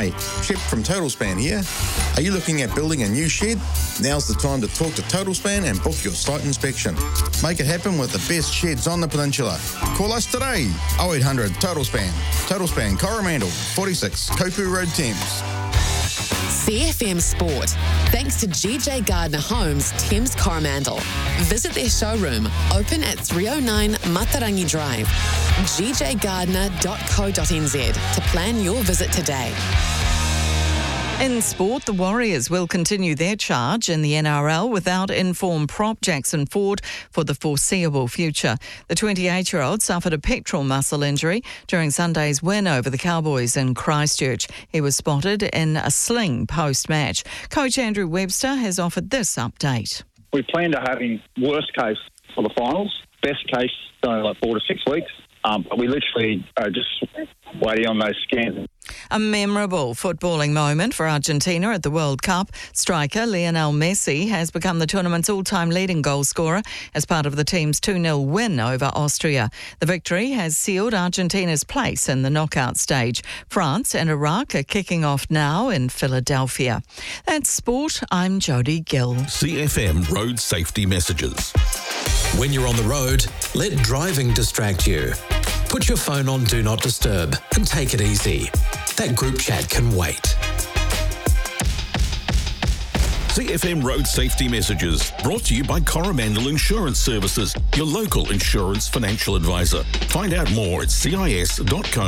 Hi, Chip from Total Span here. Are you looking at building a new shed? Now's the time to talk to Total Span and book your site inspection. Make it happen with the best sheds on the peninsula. Call us today, 0800 Total Span. Total Span Coromandel, 46 Kopu Road, Thames. CFM Sport, thanks to GJ Gardner Homes, Thames Coromandel. Visit their showroom, open at 309 Matarangi Drive, gjgardner.co.nz to plan your visit today. In sport, the Warriors will continue their charge in the NRL without informed prop Jackson Ford for the foreseeable future. The 28-year-old suffered a pectoral muscle injury during Sunday's win over the Cowboys in Christchurch. He was spotted in a sling post-match. Coach Andrew Webster has offered this update. We plan to have him worst case for the finals, best case like 4 to 6 weeks. But we literally are just waiting on those scans. A memorable footballing moment for Argentina at the World Cup. Striker Lionel Messi has become the tournament's all-time leading goal scorer as part of the team's 2-0 win over Austria. The victory has sealed Argentina's place in the knockout stage. France and Iraq are kicking off now in Philadelphia. That's sport. I'm Jodie Gill. CFM Road Safety Messages. When you're on the road, let driving distract you. Put your phone on Do Not Disturb and take it easy. That group chat can wait. CFM Road Safety Messages, brought to you by Coromandel Insurance Services, your local insurance financial advisor. Find out more at cis.co.nz.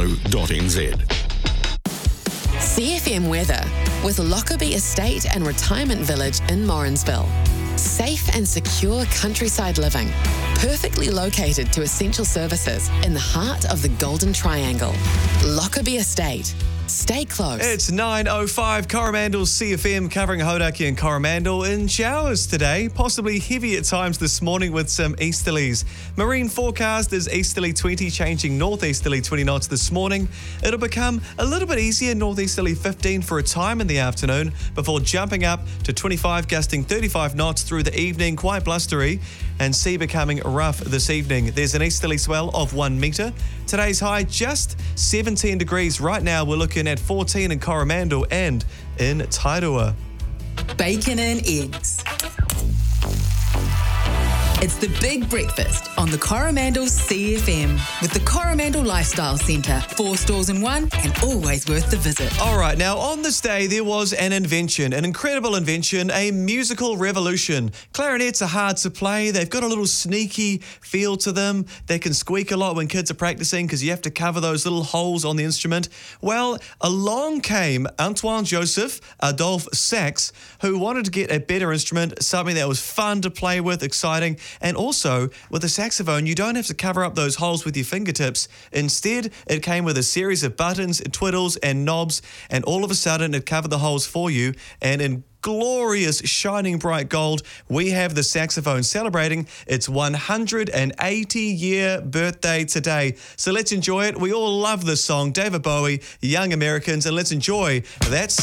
CFM weather with Lockerbie Estate and Retirement Village in Morrinsville. Safe and secure countryside living, perfectly located to essential services in the heart of the Golden Triangle. Lockerbie Estate. Stay close. It's 9:05, Coromandel's CFM covering Hauraki and Coromandel in showers today, possibly heavy at times this morning with some easterlies. Marine forecast is easterly 20, changing northeasterly 20 knots this morning. It'll become a little bit easier, northeasterly 15 for a time in the afternoon before jumping up to 25, gusting 35 knots through the evening, quite blustery, and sea becoming rough this evening. There's an easterly swell of 1 metre. Today's high just 17 degrees. Right now we're looking at 14 in Coromandel and in Tairua. Bacon and eggs. It's the big breakfast on the Coromandel CFM with the Coromandel Lifestyle Centre. 4 stores in one and always worth the visit. All right, now on this day there was an invention, an incredible invention, a musical revolution. Clarinets are hard to play. They've got a little sneaky feel to them. They can squeak a lot when kids are practicing because you have to cover those little holes on the instrument. Well, along came Antoine Joseph Adolphe Sax, who wanted to get a better instrument, something that was fun to play with, exciting. And also, with a saxophone, you don't have to cover up those holes with your fingertips. Instead, it came with a series of buttons, twiddles, and knobs, and all of a sudden, it covered the holes for you. And in glorious, shining bright gold, we have the saxophone celebrating its 180-year birthday today. So let's enjoy it. We all love this song, David Bowie, Young Americans, and let's enjoy that